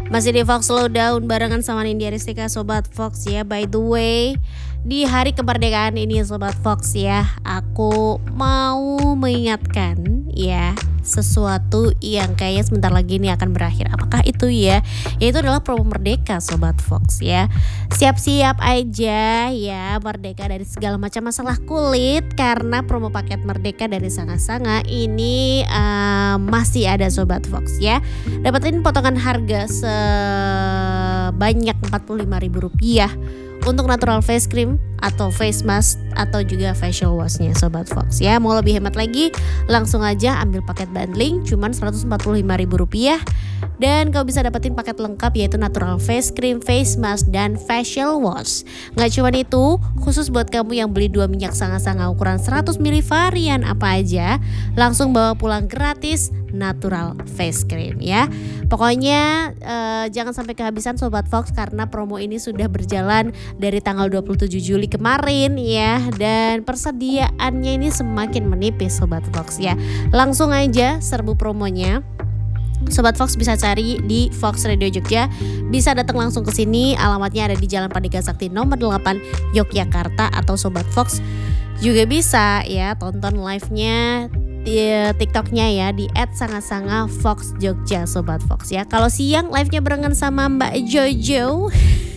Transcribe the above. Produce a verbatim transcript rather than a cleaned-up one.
Masih di Fox Slowdown barengan sama Nindya Ristika Sobat Fox ya. By the way, di hari kemerdekaan ini Sobat Fox ya, aku mau mengingatkan ya sesuatu yang kayaknya sebentar lagi ini akan berakhir. Apakah itu ya? Yaitu adalah promo Merdeka Sobat Fox ya. Siap-siap aja ya Merdeka dari segala macam masalah kulit, karena promo paket Merdeka dari Sanga-Sanga ini uh, masih ada Sobat Fox ya. Dapetin potongan harga sebanyak empat puluh lima ribu rupiah untuk natural face cream atau face mask atau juga facial washnya Sobat Fox ya. Mau lebih hemat lagi, langsung aja ambil paket bundling cuman seratus empat puluh lima ribu rupiah. Dan kau bisa dapetin paket lengkap yaitu natural face cream, face mask, dan facial wash. Gak cuma itu, khusus buat kamu yang beli dua minyak Sanga-Sanga ukuran seratus mililiter varian apa aja, langsung bawa pulang gratis natural face cream ya. Pokoknya eh, jangan sampai kehabisan Sobat Fox, karena promo ini sudah berjalan dari tanggal dua puluh tujuh Juli kemarin ya. Dan persediaannya ini semakin menipis Sobat Fox ya. Langsung aja serbu promonya. Sobat Fox bisa cari di Fox Radio Jogja, bisa datang langsung ke sini. Alamatnya ada di Jalan Pandega Sakti nomor delapan Yogyakarta, atau Sobat Fox juga bisa ya tonton live-nya di TikTok-nya ya di et sanga-sanga fox jogja Sobat Fox ya. Kalau siang live-nya barengan sama Mbak Jojo